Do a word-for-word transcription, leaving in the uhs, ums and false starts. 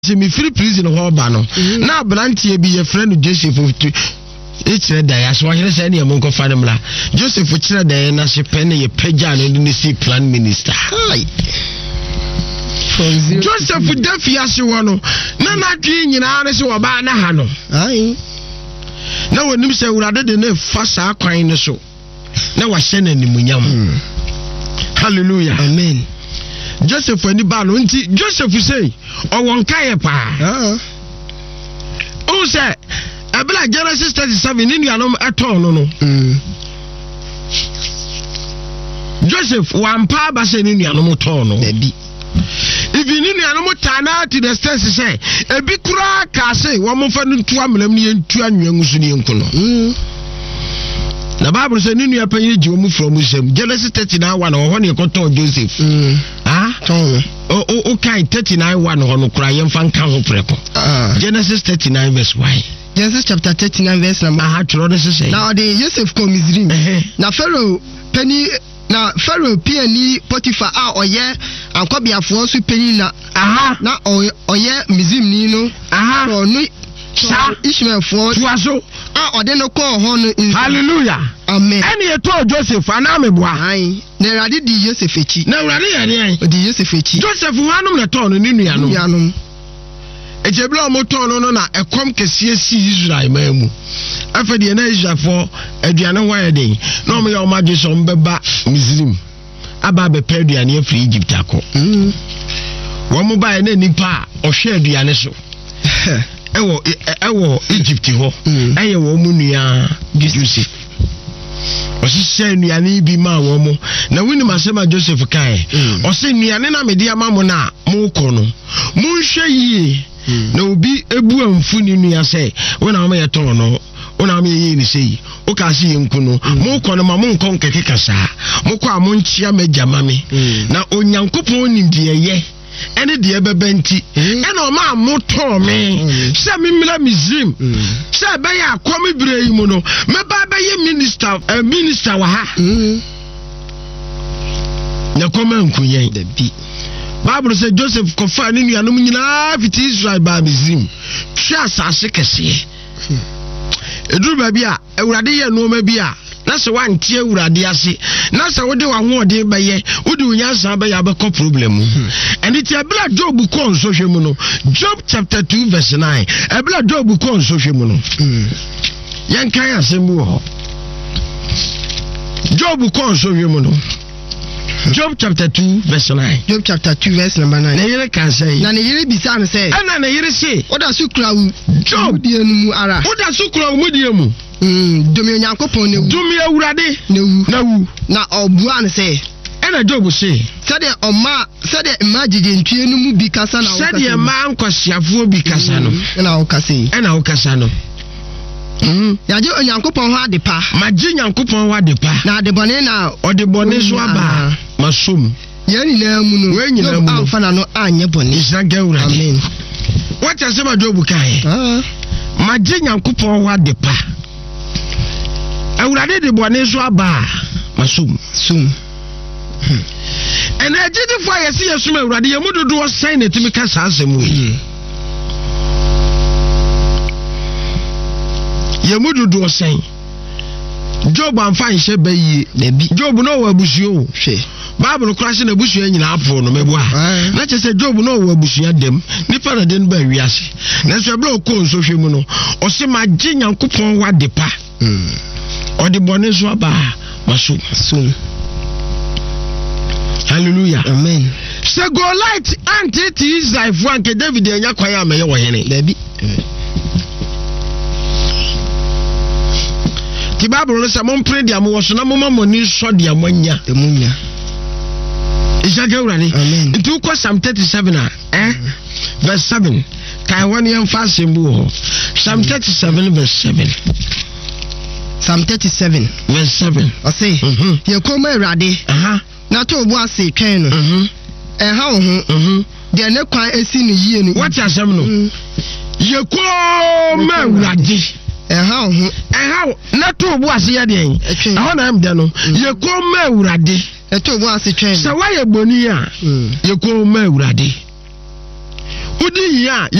me free prison ho ba no na brantie bi ye friend Joseph e kire da ya so here say na monko fa nemla Joseph kire da na she pen ye pagya no ni si plan minister hi Joseph Dafia se wono na na twi nyina ne se wo ba na ha no ai na wonim se urade de na fa sa kwan ne so na wa hye na nimunyam hallelujah amen Joseph ani ba no nti Joseph say o won kaye pa ah o say abla Genesis thirty-seven ni nuanom eton no no mm Joseph wan pa ba say ni nuanom ton no baby even ni nuanom tana to the sense say ebi kura ka say wo mo fa ntu amlam ni entu anwan su ni enku no mm na Bible say ni nua panyi ji omu from Musem Genesis thirty-nine one ho ne koton Joseph mm ah ton o o kai thirty-nine one ho no kura yem fan kan ho preko ah Genesis thirty-nine verse one Genesis chapter thirty-nine verse number ah tro this say now the Joseph come Misrim na Pharaoh penny na Pharaoh piani Potiphar a oye ankobiafo so penny na aha na oye Misrim ni no aha so no sa Ishmael for tuaso ah ode no call hon hallelujah amen any e to Joseph anameboa ai na Urade di Joseph echi na Urade ya ne di Joseph echi Joseph wanum na to no ni nuanom nuanom ejebla mo to no no na ekom kese si Israel mamu afede na Israel for aduane wan den na o me ya o ma Joseph mbeba Misrim aba be pe aduane afri Egypt akọ mm wo mo ba na nipa o hwe aduane so ewo ewo Egypt ho eye wo mu nua Joseph o si se nuane bi ma wo mo na wini masema Joseph kai o se nuane na me dia ma mo na mo ko no mo hwe yi na obi ebu amfu ni nua se wona ma ye ton no wona ma ye ni sei o ka se yenku no mo ko no ma mo nkon keke kasa mo ko amon chia magama me na onyankopon ni de ye ene de ebebenti ene o ma moto me se mi mila Misrim se be ya akomi bire yi mu no me ba be ye minister eh, minister wa ha na koma nkunyen da bi Bible say Joseph kofa ni nuanom nyina fiti Israel ba Misrim twa asase kese eduru ba bi a Urade ye no ma bi a na se wantie Urade ase na se wode wa ho ode ba ye wode unyansa ba ya be ko problem and it abla Job ko nso hwemu no Job chapter two verse nine abla Job ko nso hwemu no yan kan asembu ho Job ko nso hwemu no Job chapter two verse nine Job chapter two verse number nine na yere kan say na ne yere bisa no say ana na yere say oda sukura wu Job die no mu ara oda sukura wu die mu mm domi Onyankopon ne wu domi Awurade ne wu na wu na obua no say ana Job say sade oma sade imagine ntue no mu bi kasa na wo kasa sade ma nkwasiafo bi kasa no na wo kasa ana wo kasa no mhm yaje Onyankopon ho adepa maje Nyankopon ho adepa na adebone na odebone so aba masum yeni na mu no we nyina mu no amfa na no anye bone isaga Awurade amen what ase ma Job kai ah maje Nyankopon ho adepa Awurade de bone so aba masum sum and ejidi fo yesi yesum Awurade ye mududu o sign na timi ka sa asem we ye mududu o sign Job amfa nhye bayi Job no wa abusuo hwe Bible crash na abusuo nyina apo no mebu a na chese Job no wa abusuo dem nipa na den ba wiase na so bla ko nso hwe mu no o se magye Nyankopon wa depa mm o de bone so aba maso so hallelujah amen se go light anti ti Israel fu anke David enya kwan ameye wo hene dabi ti Bible no se mon pray dia mo wo so na mo mamoni so dia monya emunya isaga Awurade amen nti ko Psalm thirty-seven a eh verse seven kai won yem fa sembu ho Psalm thirty-seven verse seven Psalm thirty-seven verse seven I say mhm ye koma Awurade aha na to obu ase twen no mhm eh ha wo ho mhm de ne kwan esi no yie no what asem no ye koma Awurade eh ha wo ho eh ha na to obu ase ye de en ha na am de no ye koma Awurade e to obu ase twen se wa ye boni a ye koma Awurade udi hia